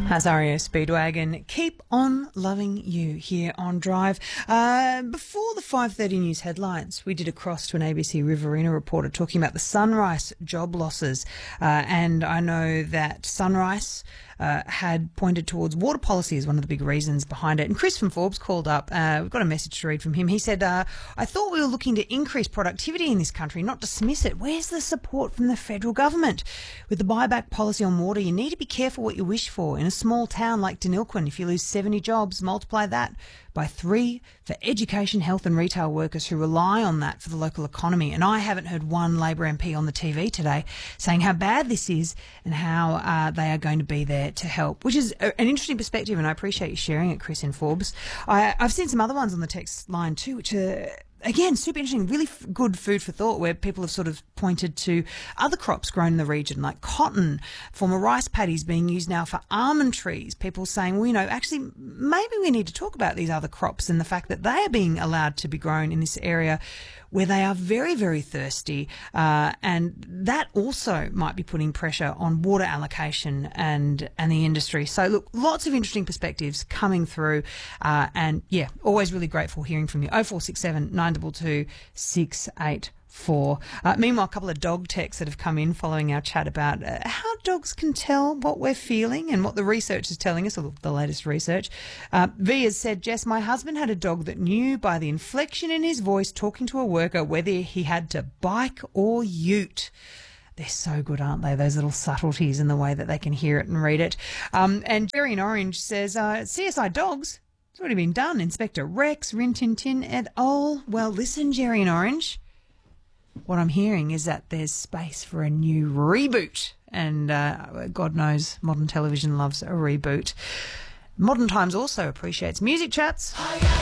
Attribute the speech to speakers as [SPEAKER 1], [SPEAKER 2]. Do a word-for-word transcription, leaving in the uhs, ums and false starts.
[SPEAKER 1] That's R E O Speedwagon. Keep on loving you here on Drive. Uh, before the five thirty news headlines, we did a cross to an A B C Riverina reporter talking about the Sunrise job losses. Uh, and I know that Sunrise uh, had pointed towards water policy as one of the big reasons behind it. And Chris from Forbes called up. Uh, we've got a message to read from him. He said, uh, I thought we were looking to increase productivity in this country, not dismiss it. Where's the support from the federal government? With the buyback policy on water, you need to be careful what you wish for. In a small town like Denilquin, if you lose seventy jobs, multiply that by three for education, health and retail workers who rely on that for the local economy. And I haven't heard one Labor M P on the T V today saying how bad this is and how uh, they are going to be there to help, which is a, an interesting perspective, and I appreciate you sharing it, Chris in Forbes. I, I've seen some other ones on the text line too, which are, again, super interesting, really f- good food for thought, where people have sort of pointed to other crops grown in the region, like cotton, former rice paddies being used now for almond trees. People saying, well, you know, actually, maybe we need to talk about these other crops and the fact that they are being allowed to be grown in this area where they are very, very thirsty. Uh, and that also might be putting pressure on water allocation and, and the industry. So, look, lots of interesting perspectives coming through. Uh, and, yeah, always really grateful hearing from you. oh four six seven, nine two two, six eight four. Uh, meanwhile, a couple of dog texts that have come in following our chat about uh, how dogs can tell what we're feeling and what the research is telling us, or the latest research. Uh, V has said, Jess, my husband had a dog that knew by the inflection in his voice talking to a worker whether he had to bike or ute. They're so good, aren't they? Those little subtleties in the way that they can hear it and read it. Um, and Jerry in Orange says, uh, C S I Dogs, it's already been done. Inspector Rex, Rin Tin Tin et al. Well, listen, Jerry in Orange, what I'm hearing is that there's space for a new reboot. And uh, God knows modern television loves a reboot. Modern Times also appreciates music chats.